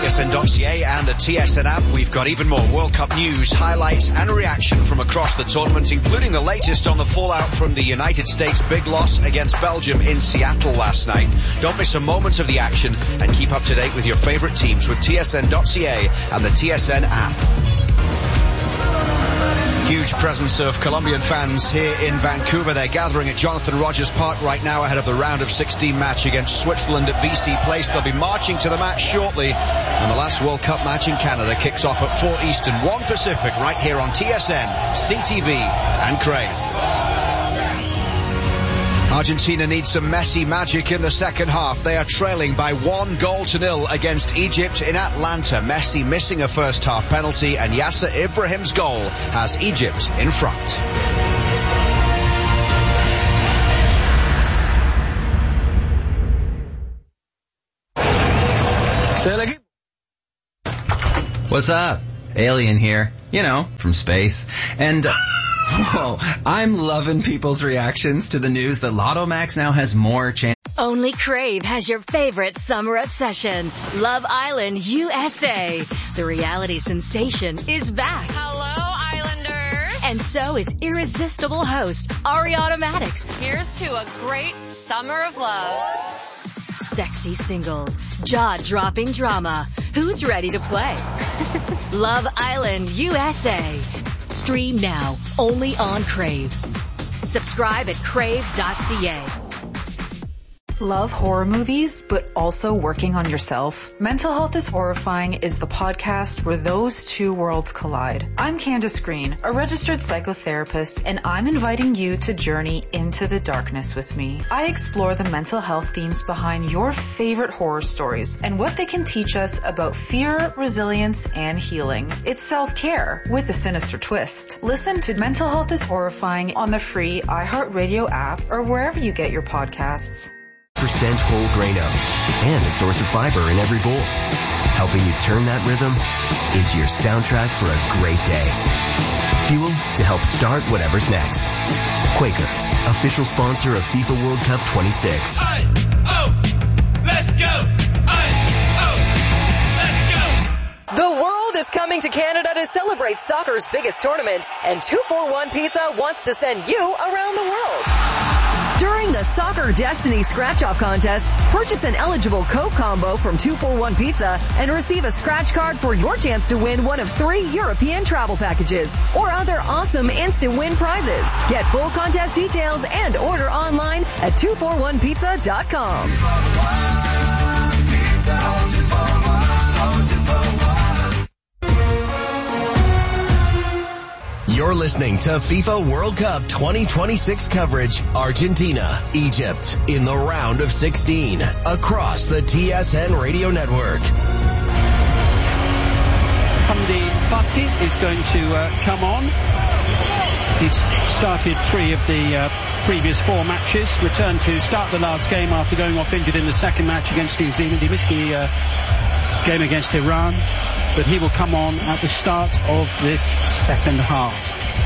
TSN.ca and the TSN app, we've got even more World Cup news, highlights and reaction from across the tournament, including the latest on the fallout from the United States' big loss against Belgium in Seattle last night. Don't miss a moment of the action and keep up to date with your favourite teams with TSN.ca and the TSN app. Huge presence of Colombian fans here in Vancouver. They're gathering at Jonathan Rogers Park right now ahead of the round of 16 match against Switzerland at BC Place. They'll be marching to the match shortly, and the last World Cup match in Canada kicks off at 4 Eastern, 1 Pacific, right here on TSN, CTV and Crave. Argentina needs some Messi magic in the second half. They are trailing by 1-0 against Egypt in Atlanta. Messi missing a first half penalty, and Yasser Ibrahim's goal has Egypt in front. What's up? Alien here. You know, from space. And... whoa, I'm loving people's reactions to the news that Lotto Max now has more chance. Only Crave has your favorite summer obsession, Love Island USA. The reality sensation is back. Hello, Islanders. And so is irresistible host Ariana Madix. Here's to a great summer of love. Sexy singles, jaw-dropping drama. Who's ready to play? Love Island USA. Stream now, only on Crave. Subscribe at crave.ca. Love horror movies, but also working on yourself? Mental Health is Horrifying is the podcast where those two worlds collide. I'm Candace Green, a registered psychotherapist, and I'm inviting you to journey into the darkness with me. I explore the mental health themes behind your favorite horror stories and what they can teach us about fear, resilience, and healing. It's self-care with a sinister twist. Listen to Mental Health is Horrifying on the free iHeartRadio app or wherever you get your podcasts. % whole grain oats and a source of fiber in every bowl, helping you turn that rhythm into your soundtrack for a great day. Fuel to help start whatever's next. Quaker, official sponsor of FIFA World Cup 26. Let's go! Let's go! The world is coming to Canada to celebrate soccer's biggest tournament, and 241 Pizza wants to send you around the world. During the Soccer Destiny Scratch-Off Contest, purchase an eligible Coke combo from 241 Pizza and receive a scratch card for your chance to win one of 3 European travel packages or other awesome instant win prizes. Get full contest details and order online at 241pizza.com. You're listening to FIFA World Cup 2026 coverage, Argentina, Egypt, in the round of 16, across the TSN radio network. Hamdi Fatih is going to come on. He's started 3 of the previous 4 matches, returned to start the last game after going off injured in the second match against New Zealand. He missed the game against Iran, but he will come on at the start of this second half.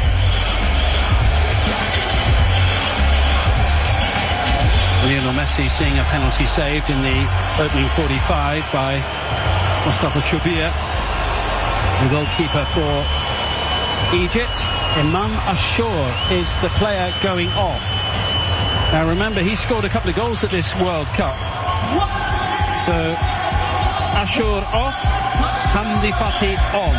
Lionel Messi seeing a penalty saved in the opening 45 by Mustafa Shubir, the goalkeeper for Egypt. Imam Ashur is the player going off. Now remember, he scored a couple of goals at this World Cup. So Ashur off, Hamdi Fatih on.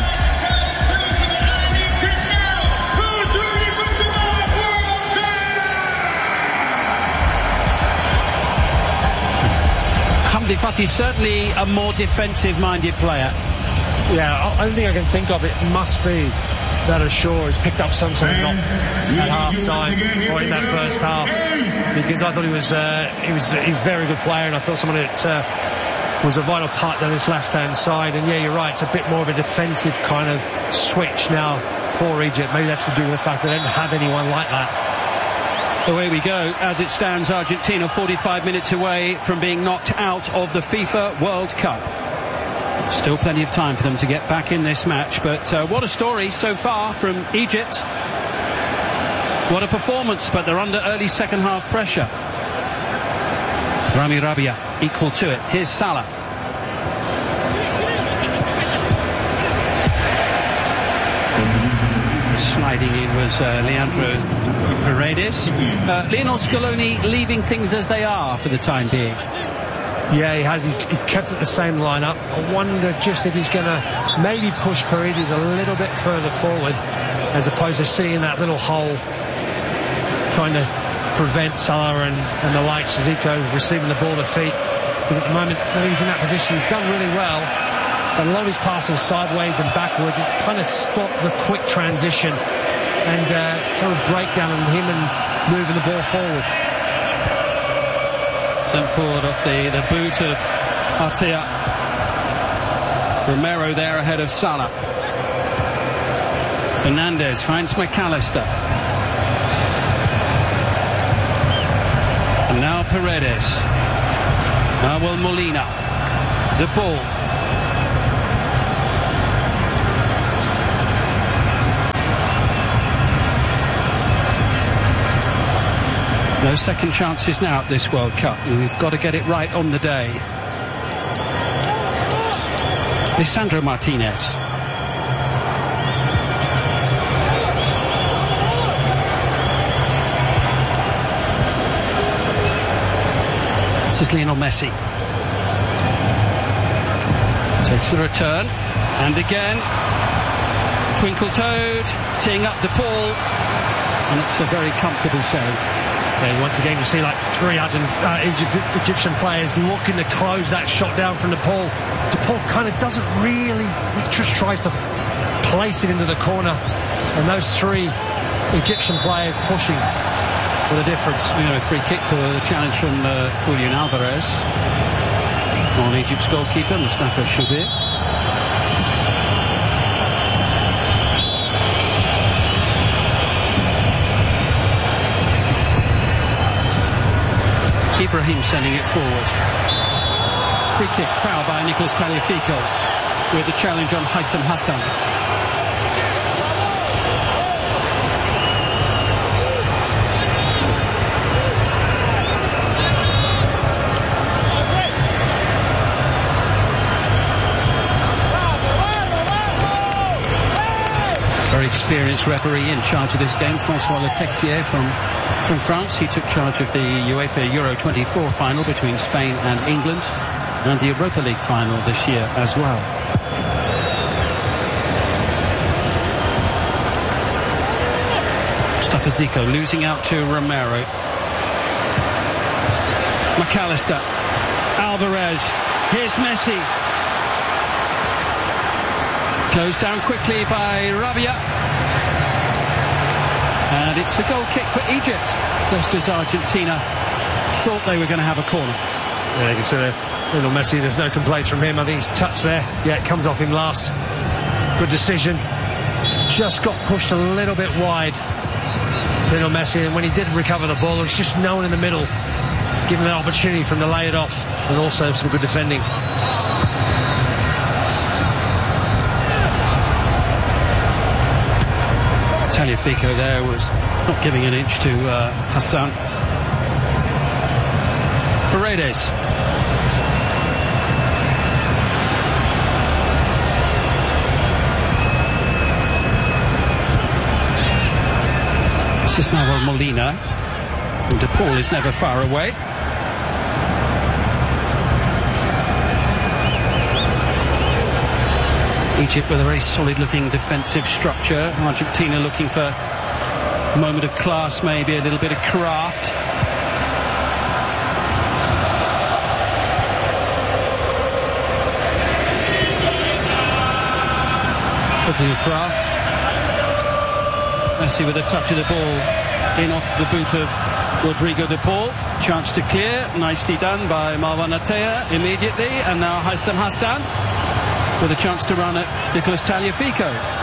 Hamdi Fatih certainly a more defensive-minded player. Yeah, only thing I can think of, it must be that Ashur has picked up some sort of knock at half-time or in that first half, because I thought he was a very good player, and I thought someone that was a vital part down this left-hand side. And yeah, you're right, it's a bit more of a defensive kind of switch now for Egypt. Maybe that's to do with the fact they don't have anyone like that. Away we go. As it stands, Argentina 45 minutes away from being knocked out of the FIFA World Cup. Still plenty of time for them to get back in this match, but what a story so far from Egypt. What a performance, but they're under early second half pressure. Rami Rabia equal to it. Here's Salah. Sliding in was Leandro Paredes. Lionel Scaloni leaving things as they are for the time being. Yeah, he has. He's kept it the same lineup. I wonder just if he's going to maybe push Paredes a little bit further forward, as opposed to seeing that little hole, trying to prevent Salah and the likes of Zico receiving the ball at feet. Because at the moment, when he's in that position, he's done really well. But a lot of his passing sideways and backwards, it kind of stopped the quick transition and trying to break down on him and moving the ball forward. Sent forward off the boot of Artea. Romero there ahead of Salah. Fernandes finds McAllister. And now Paredes. Nahuel Molina. De Paul. No second chances now at this World Cup, and we've got to get it right on the day. Lisandro Martinez. This is Lionel Messi. Takes the return, and again, Twinkle Toad, teeing up De Paul, and it's a very comfortable save. And once again, you see like three Egyptian players looking to close that shot down from De Paul. De Paul kind of doesn't really, he just tries to place it into the corner. And those three Egyptian players pushing for the difference. You know, a free kick for the challenge from Julian Alvarez on Egypt's goalkeeper, Mustafa Shubir. Ibrahim sending it forward. Free kick, foul by Nicolas Tagliafico with the challenge on Haitham Hassan. Very experienced referee in charge of this game, François Letexier from France. He took charge of the UEFA Euro 24 final between Spain and England, and the Europa League final this year as well. Mustafa Zico losing out to Romero. McAllister. Alvarez. Here's Messi. Closed down quickly by Rabia. And it's a goal kick for Egypt, just as Argentina thought they were going to have a corner. Yeah, you can see there, Lionel Messi, there's no complaints from him. I think he's touched there. Yeah, it comes off him last. Good decision. Just got pushed a little bit wide, Lionel Messi, and when he did recover the ball, it was just no one in the middle, giving an opportunity for him to lay it off, and also some good defending. Tagliafico there was not giving an inch to Hassan. Paredes. This is now Molina. And De Paul is never far away. Egypt with a very solid looking defensive structure. Argentina looking for a moment of class, maybe a little bit of craft. Talking of craft, Messi with a touch of the ball in off the boot of Rodrigo De Paul. Chance to clear, nicely done by Marwan Artea immediately, and now Haitham Hassan with a chance to run at Nicolas Tagliafico.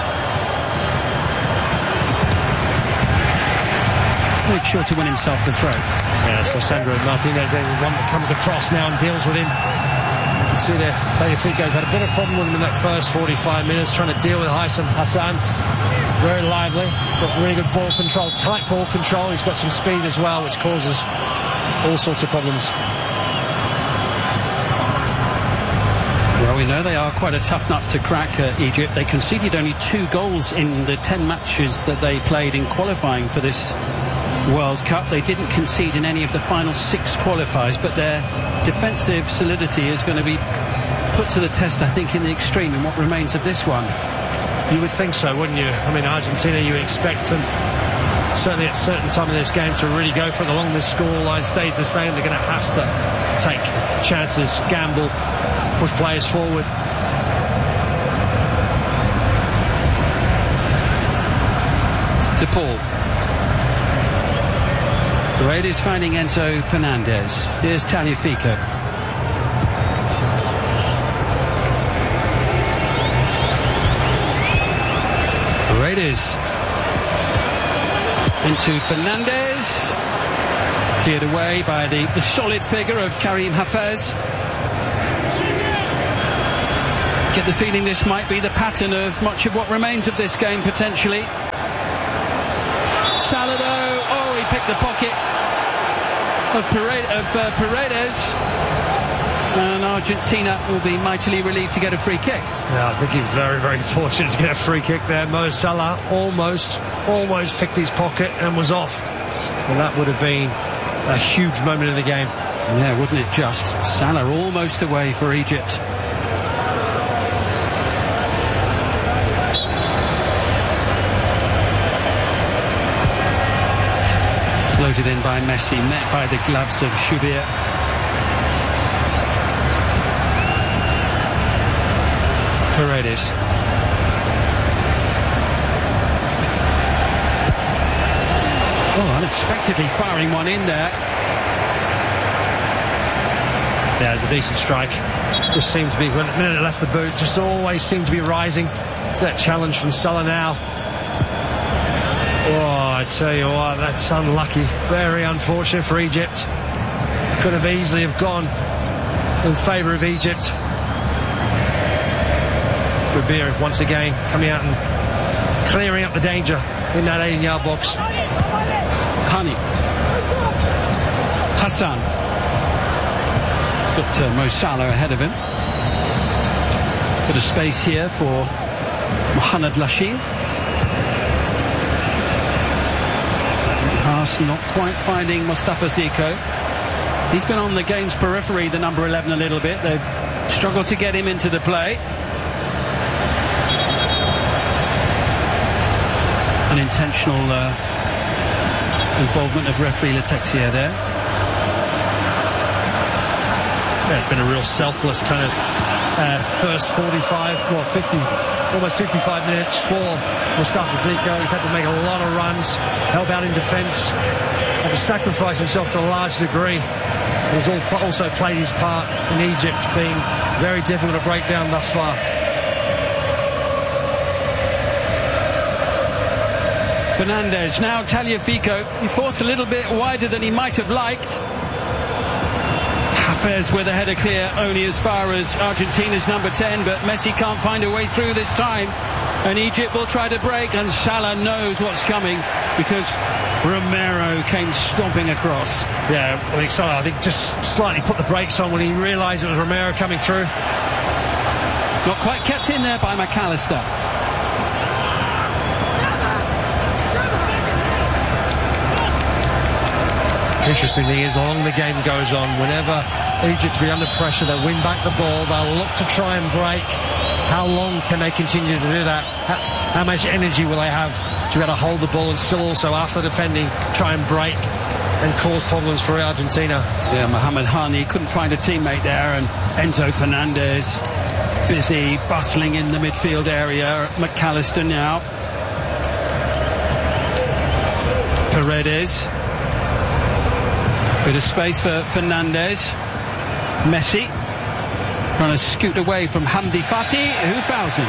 Made sure to win himself the throw. Yes, Lisandro Martinez, one that comes across now and deals with him. You can see there, Tagliafico's had a bit of problem with him in that first 45 minutes, trying to deal with Haitham Hassan. Very lively, got really good ball control, tight ball control. He's got some speed as well, which causes all sorts of problems. Well, we know they are quite a tough nut to crack, Egypt. They conceded only 2 goals in the 10 matches that they played in qualifying for this World Cup. They didn't concede in any of the final 6 qualifiers, but their defensive solidity is going to be put to the test, I think, in the extreme in what remains of this one. You would think so, wouldn't you? I mean, Argentina, you expect them, certainly at a certain time in this game, to really go for it. Along the scoreline stays the same, they're going to have to take chances, gamble, push players forward. De Paul. Paredes finding Enzo Fernandez. Here's Tagliafico. Paredes into Fernandez. Cleared away by the solid figure of Karim Hafez. Get the feeling this might be the pattern of much of what remains of this game, potentially. Salado, he picked the pocket of Paredes, and Argentina will be mightily relieved to get a free kick. Yeah, I think he's very, very fortunate to get a free kick there. Mo Salah almost picked his pocket and was off, and that would have been a huge moment in the game. Yeah, wouldn't it just? Salah almost away for Egypt. Floated in by Messi, met by the gloves of Choubier. Paredes. Unexpectedly firing one in there. Yeah, it's a decent strike. Just seemed to be, when a minute left the boot, just always seemed to be rising to that challenge from Salah now. I tell you what, that's unlucky. Very unfortunate for Egypt. Could have easily have gone in favour of Egypt. Ribéry once again coming out and clearing up the danger in that 18-yard box. Hani. Hassan. He's got Mo Salah ahead of him. Bit of space here for Mohamed Lashin. Pass not quite finding Mustafa Zico. He's been on the game's periphery, the number 11, a little bit. They've struggled to get him into the play. Unintentional involvement of referee Letexia there. Yeah, it's been a real selfless kind of first almost 55 minutes for Mustafa Zico. He's had to make a lot of runs, help out in defence, had to sacrifice himself to a large degree. He's also played his part in Egypt being very difficult to break down thus far. Fernandez, now Tagliafico. He forced a little bit wider than he might have liked. Hafez with a header clear only as far as Argentina's number 10, but Messi can't find a way through this time, and Egypt will try to break, and Salah knows what's coming because Romero came stomping across. Yeah, I think Salah just slightly put the brakes on when he realised it was Romero coming through. Not quite kept in there by McAllister. Interesting thing is, the longer the game goes on, whenever Egypt will be under pressure, they'll win back the ball, they'll look to try and break. How long can they continue to do that? How much energy will they have to be able to hold the ball and still also, after defending, try and break and cause problems for Argentina? Yeah, Mohamed Hani couldn't find a teammate there, and Enzo Fernandez busy, bustling in the midfield area. McAllister now. Paredes. Bit of space for Fernandez. Messi trying to scoot away from Hamdi Fati, who fouls him.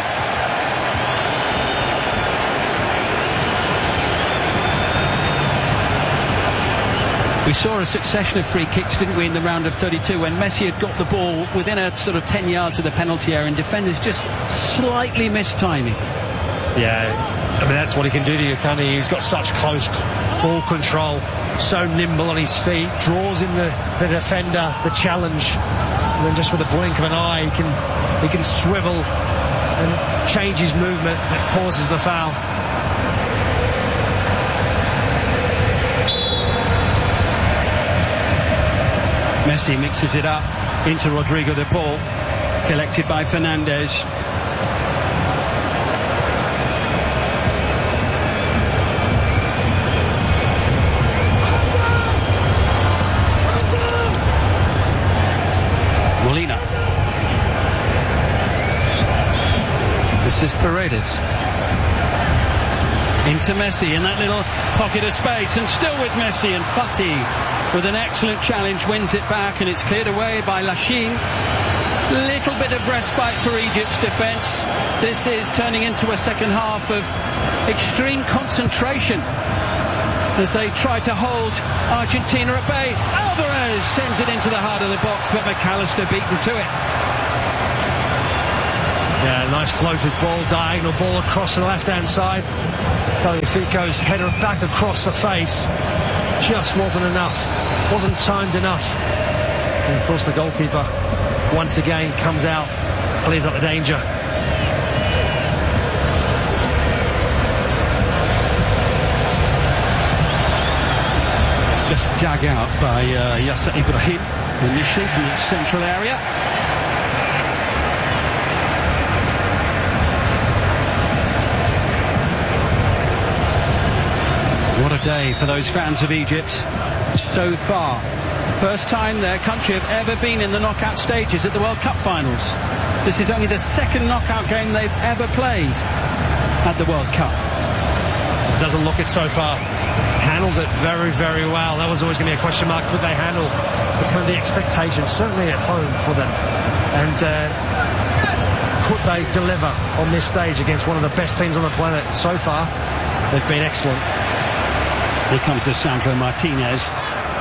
We saw a succession of free kicks, didn't we, in the round of 32, when Messi had got the ball within a sort of 10 yards of the penalty area and defenders just slightly missed timing. Yeah, I mean, that's what he can do to you, can't he? He's got such close ball control, so nimble on his feet, draws in the defender, the challenge, and then just with a blink of an eye, he can swivel and change his movement that causes the foul. Messi mixes it up into Rodrigo de Paul, collected by Fernandez. Molina. This is Paredes. Into Messi in that little pocket of space, and still with Messi, and Fati with an excellent challenge wins it back, and it's cleared away by Lachine. Little bit of respite for Egypt's defence. This is turning into a second half of extreme concentration as they try to hold Argentina at bay. Alvarez sends it into the heart of the box, but McAllister beaten to it. Yeah, nice floated ball, diagonal ball across the left-hand side. Tagliafico's header back across the face. Just wasn't enough. Wasn't timed enough. And of course the goalkeeper once again comes out, clears up the danger. Just dug out by Yasser Ibrahim initially from the central area. What a day for those fans of Egypt so far. First time their country have ever been in the knockout stages at the World Cup finals. This is only the second knockout game they've ever played at the World Cup. Doesn't look it so far. Handled it very, very well. That was always going to be a question mark. Could they handle the expectations, certainly at home for them? And could they deliver on this stage against one of the best teams on the planet? So far, they've been excellent. Here comes Lisandro Martinez.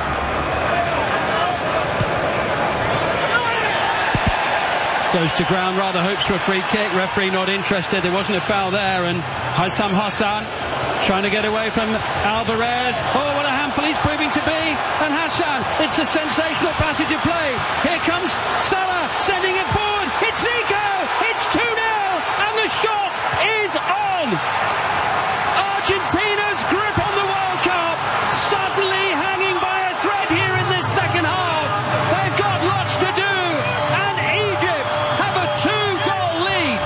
Goes to ground, rather hopes for a free kick. Referee not interested. There wasn't a foul there, and Haitham Hassan trying to get away from Alvarez. Oh, what a handful he's proving to be. And Hassan, it's a sensational passage of play. Here comes Salah sending it forward. It's Zico. It's 2-0, and the shot is on. Argentina's grip on the World Cup suddenly hanging by a thread here in this second half. They've got lots to do, and Egypt have a 2-goal lead.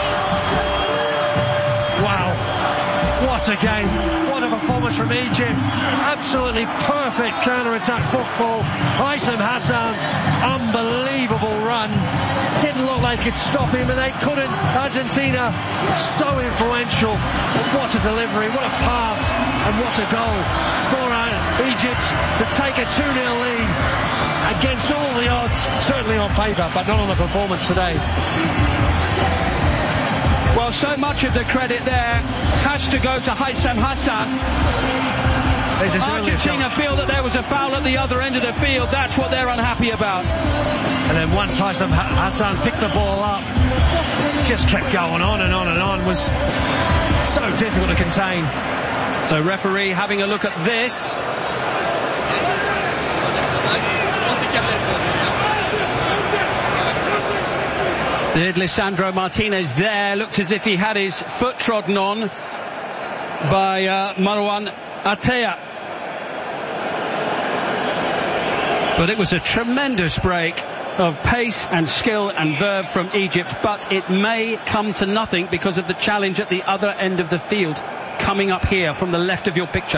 Wow, what a game, what a performance from Egypt. Absolutely perfect counter-attack football. Haitham Hassan, unbelievable run. Didn't look like it could stop him, and they couldn't. Argentina, so influential. What a delivery, what a pass, and what a goal for Egypt to take a 2-0 lead against all the odds, certainly on paper, but not on the performance today. Well, so much of the credit there has to go to Haitham Hassan. Argentina feel that there was a foul at the other end of the field. That's what they're unhappy about. And then once Haitham Hassan picked the ball up, just kept going on and on and on. Was so difficult to contain. So referee having a look at this. Did Lisandro Martinez there, looked as if he had his foot trodden on by Marwan Atea. But it was a tremendous break of pace and skill and verve from Egypt, but it may come to nothing because of the challenge at the other end of the field coming up here from the left of your picture.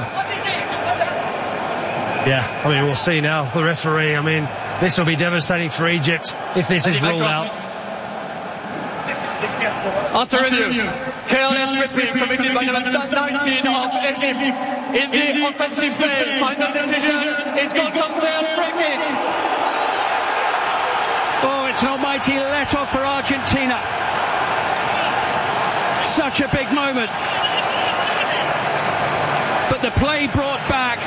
Yeah, I mean, we'll see now. The referee, I mean, this will be devastating for Egypt if this is ruled out. After review, careless between committed by number 19 of Egypt in the offensive phase. Final decision is Golconce free kick. Oh, it's an almighty let-off for Argentina. Such a big moment. But the play brought back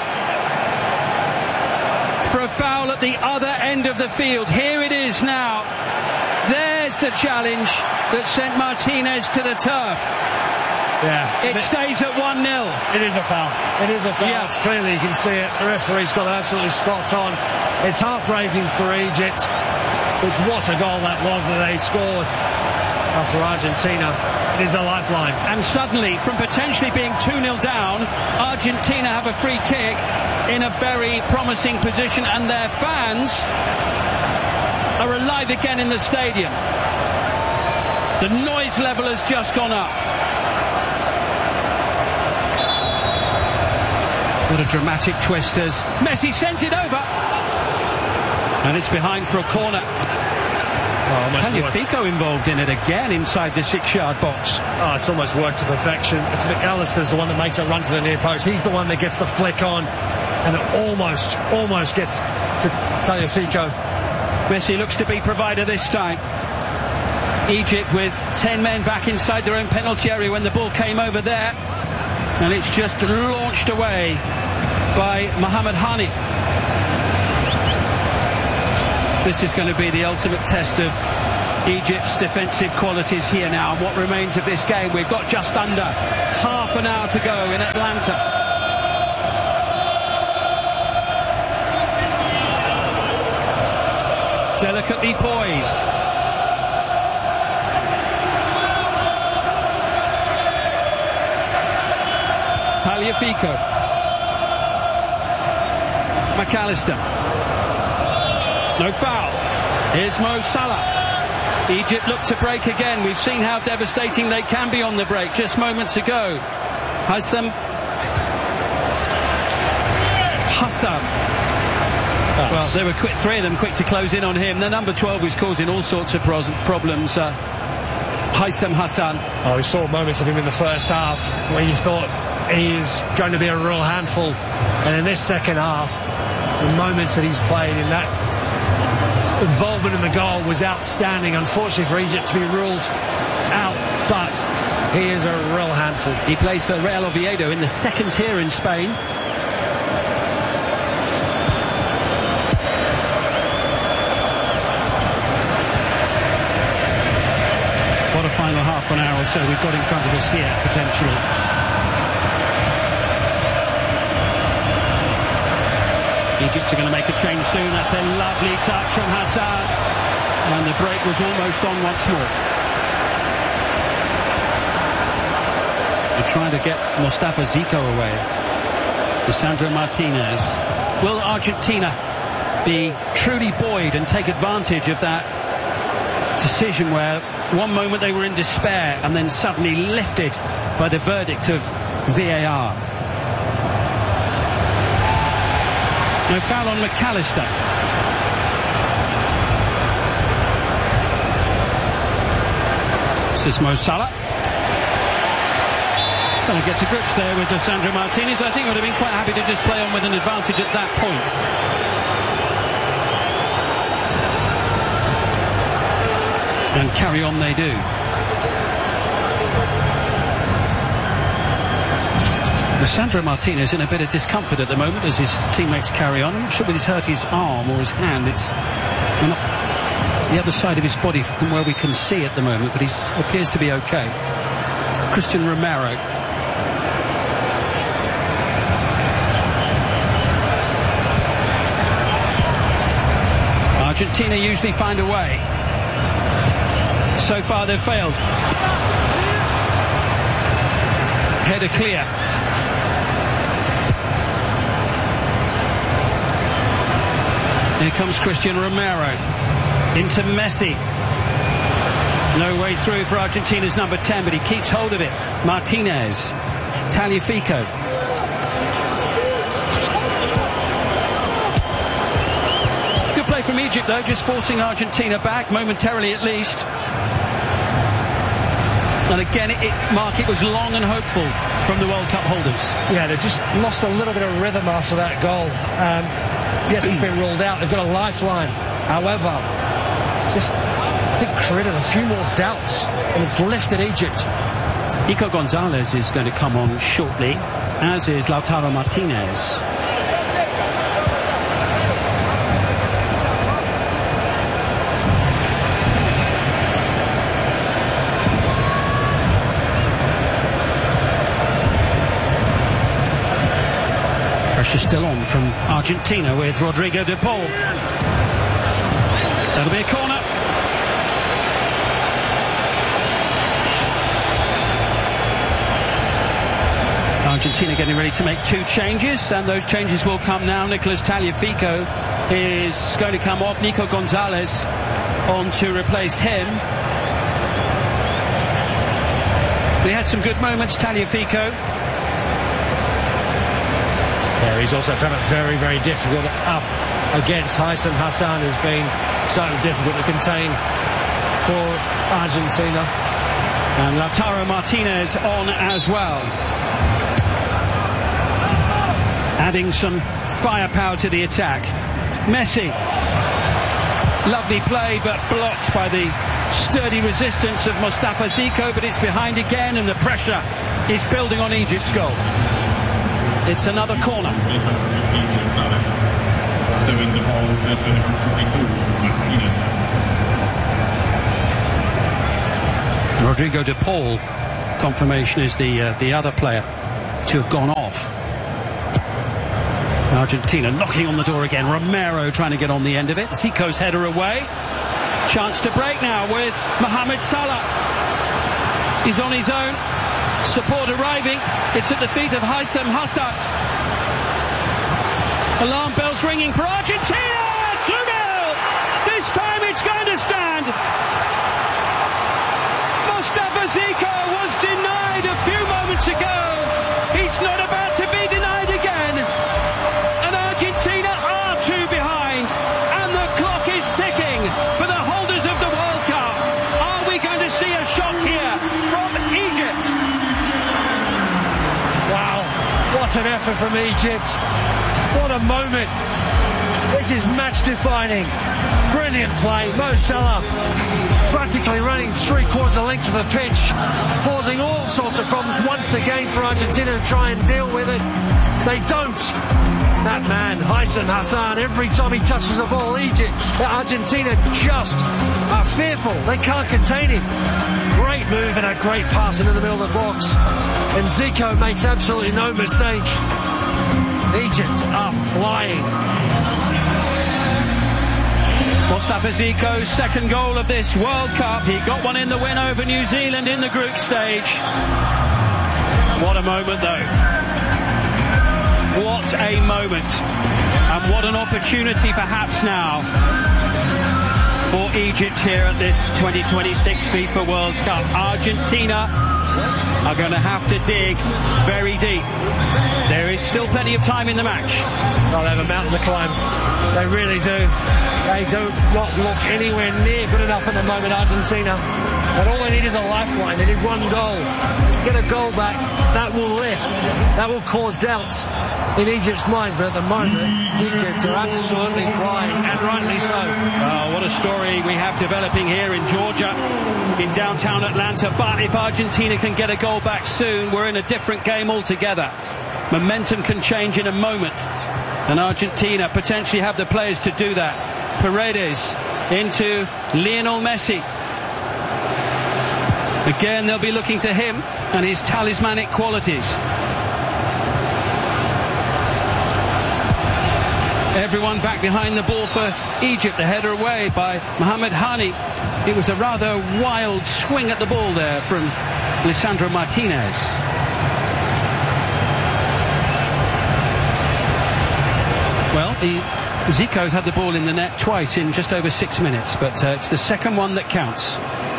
for a foul at the other end of the field. Here it is now. There's the challenge that sent Martinez to the turf. Yeah. It stays at 1-0. It is a foul. It is a foul. Yeah. It's clearly, you can see it. The referee's got it absolutely spot on. It's heartbreaking for Egypt. Because what a goal that was that they scored for Argentina. It is a lifeline. And suddenly, from potentially being 2-0 down, Argentina have a free kick in a very promising position, and their fans are alive again in the stadium. The noise level has just gone up. What a dramatic twist as Messi sent it over. And it's behind for a corner. Tagliafico involved in it again inside the 6-yard box. Oh, it's almost worked to perfection. It's McAllister's the one that makes it run to the near post. He's the one that gets the flick on, and it almost gets to Tagliafico. Messi looks to be provider this time. Egypt with 10 men back inside their own penalty area when the ball came over there, and it's just launched away by Mohamed Hani. This is going to be the ultimate test of Egypt's defensive qualities here now. And what remains of this game? We've got just under half an hour to go in Atlanta. Delicately poised. Tagliafico. McAllister. No foul. Here's Mo Salah. Egypt look to break again. We've seen how devastating they can be on the break just moments ago. Hassan. Well, they were quick, three of them quick to close in on him. The number 12 was causing all sorts of problems. Haitham Hassan. Oh, we saw moments of him in the first half where you thought he is going to be a real handful. And in this second half, the moments that he's played in that involvement in the goal was outstanding. Unfortunately for Egypt to be ruled out, but he is a real handful. He plays for Real Oviedo in the second tier in Spain. What a final half an hour or so we've got in front of us here, potentially. Egypt are going to make a change soon. That's a lovely touch from Hassan. And the break was almost on once more. They're trying to get Mustafa Zico away. Lisandro Martinez. Will Argentina be truly buoyed and take advantage of that decision where one moment they were in despair and then suddenly lifted by the verdict of VAR? No foul on McAllister. This is Mo Salah. Trying to get to grips there with Lisandro Martinez. I think would have been quite happy to just play on with an advantage at that point. And carry on they do. Lisandro Martinez in a bit of discomfort at the moment as his teammates carry on. I'm not sure whether he's hurt his arm or his hand. It's on the other side of his body from where we can see at the moment, but he appears to be okay. Christian Romero. Argentina usually find a way. So far they've failed. Header clear. Here comes Christian Romero into Messi. No way through for Argentina's number 10, but he keeps hold of it. Martinez. Tagliafico. Good play from Egypt though, just forcing Argentina back momentarily at least. And again, Mark, it was long and hopeful from the World Cup holders. Yeah, they just lost a little bit of rhythm after that goal. Yes, he's been ruled out. They've got a lifeline. However, it's just, I think, created a few more doubts, and it's lifted Egypt. Ico Gonzalez is going to come on shortly, as is Lautaro Martinez. Pressure still on from Argentina with Rodrigo de Paul. That'll be a corner. Argentina getting ready to make 2 changes, and those changes will come now. Nicolas Tagliafico is going to come off. Nico Gonzalez on to replace him. He had some good moments, Tagliafico. Yeah, he's also found it very, very difficult up against Haitham Hassan, who's been so difficult to contain for Argentina. And Lautaro Martinez on as well, adding some firepower to the attack. Messi, lovely play, but blocked by the sturdy resistance of Mustafa Zico, but it's behind again, and the pressure is building on Egypt's goal. It's another corner. Rodrigo de Paul, confirmation, is the other player to have gone off. Argentina knocking on the door again. Romero trying to get on the end of it. Zico's header away. Chance to break now with Mohamed Salah. He's on his own. Support arriving. It's at the feet of Haitham Hassan. Alarm bells ringing for Argentina. 2-0. This time it's going to stand. Mustafa Zico was denied a few moments ago. He's not about to be denied again. And Argentina are 2 behind. And the clock is ticking for the holders of the World Cup. Are we going to see a shock here from Egypt? Wow, what an effort from Egypt. What a moment. This is match defining. Brilliant play. Mo Salah practically running 3/4 the length of the pitch, causing all sorts of problems once again for Argentina to try and deal with it. They don't. That man, Haitham Hassan, every time he touches the ball, Argentina just are fearful. They can't contain him. Great move and a great pass into the middle of the box. And Zico makes absolutely no mistake. Egypt are flying. Mustafa Zico's second goal of this World Cup. He got one in the win over New Zealand in the group stage. What a moment though. What a moment. And what an opportunity perhaps now for Egypt here at this 2026 FIFA World Cup. Argentina are going to have to dig very deep. There is still plenty of time in the match. Oh, they have a mountain to climb. They really do. They do not look anywhere near good enough at the moment, Argentina. But all they need is a lifeline. They need one goal. Get a goal back. That will lift. That will cause doubts in Egypt's mind. But at the moment, Egypt are absolutely flying, and rightly so. Oh, what a story we have developing here in Georgia, in downtown Atlanta. But if Argentina can get a goal back soon, we're in a different game altogether. Momentum can change in a moment, and Argentina potentially have the players to do that. Paredes into Lionel Messi. Again, they'll be looking to him and his talismanic qualities. Everyone back behind the ball for Egypt. The header away by Mohamed Hani. It was a rather wild swing at the ball there from Lisandro Martinez. Well, the Zico's had the ball in the net twice in just over 6 minutes, but it's the second one that counts.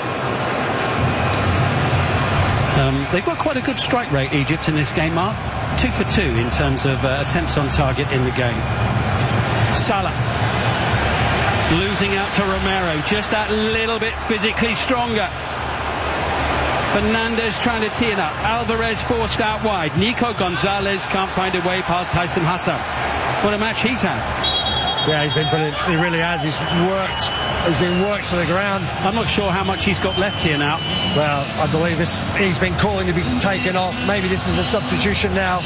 They've got quite a good strike rate, Egypt, in this game, Mark. 2 for 2 in terms of attempts on target in the game. Salah losing out to Romero, just that little bit physically stronger. Fernandez trying to tee it up. Alvarez forced out wide. Nico Gonzalez can't find a way past Haitham Hassan. What a match he's had. Yeah, he's been brilliant. He really has. He's been worked to the ground. I'm not sure how much he's got left here now. Well, I believe he's been calling to be taken off. Maybe this is a substitution now.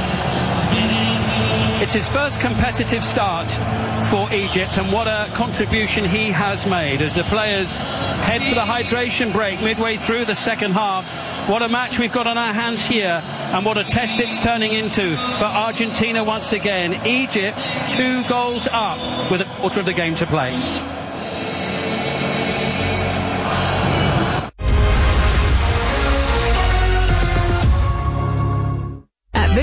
It's his first competitive start for Egypt, and what a contribution he has made as the players head for the hydration break midway through the second half. What a match we've got on our hands here, and what a test it's turning into for Argentina once again. Egypt 2 goals up with a quarter of the game to play.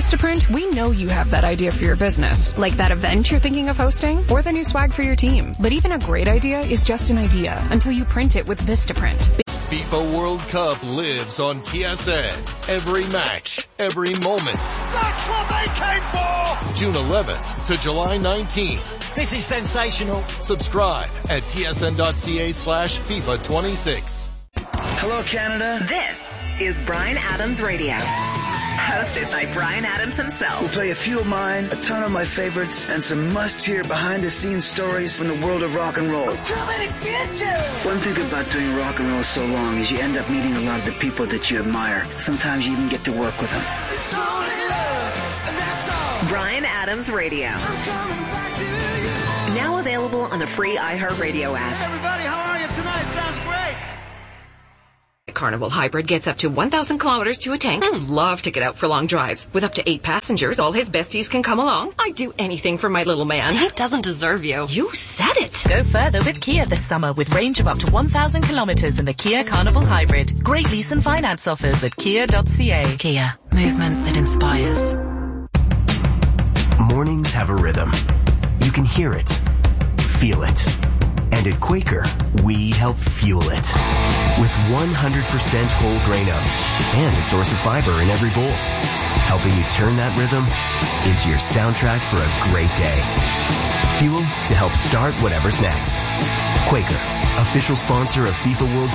Vistaprint, we know you have that idea for your business, like that event you're thinking of hosting or the new swag for your team. But even a great idea is just an idea until you print it with Vistaprint. FIFA World Cup lives on TSN. Every match, every moment. That's what they came for! June 11th to July 19th. This is sensational. Subscribe at tsn.ca/FIFA 26. Hello, Canada. This is Bryan Adams Radio. Hosted by Bryan Adams himself. We'll play a few of mine, a ton of my favorites, and some must-hear behind-the-scenes stories from the world of rock and roll. I'm coming to get you! One thing about doing rock and roll so long is you end up meeting a lot of the people that you admire. Sometimes you even get to work with them. It's only love, and that's all. Bryan Adams Radio. I'm coming back to you. Now available on the free iHeartRadio app. Hey everybody, how are you tonight? Sounds great. Carnival Hybrid gets up to 1,000 kilometers to a tank. I love to get out for long drives. With up to 8 passengers, all his besties can come along. I'd do anything for my little man. He doesn't deserve you. You said it. Go further with Kia this summer with range of up to 1,000 kilometers in the Kia Carnival Hybrid. Great lease and finance offers at kia.ca. Kia, movement that inspires. Mornings have a rhythm. You can hear it, feel it. And at Quaker, we help fuel it. With 100% whole grain oats and a source of fiber in every bowl. Helping you turn that rhythm into your soundtrack for a great day. Fuel to help start whatever's next. Quaker, official sponsor of FIFA World